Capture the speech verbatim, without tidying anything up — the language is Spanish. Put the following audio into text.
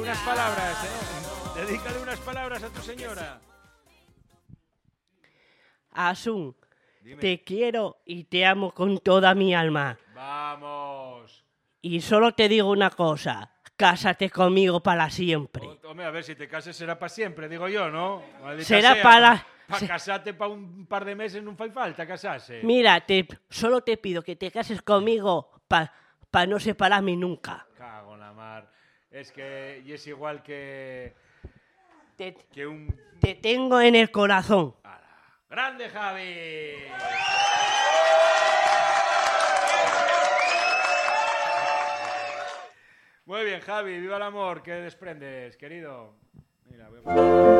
unas palabras, ¿eh? Dedícale unas palabras a tu señora. Asun, Dime. te quiero y te amo con toda mi alma. Vamos. Y solo te digo una cosa, cásate conmigo para siempre. Hombre, a ver, si te cases será para siempre, digo yo, ¿no? Maldita Será sea, para... Para se- casarte para un par de meses no fai falta casarse. Mira, te, solo te pido que te cases conmigo para pa no separarme nunca. Cago en la mar. Es que y es igual que Te, que un te tengo en el corazón. ¡Hala! ¡Grande, Javi! Muy bien, Javi, viva el amor que desprendes, querido. Mira, voy a...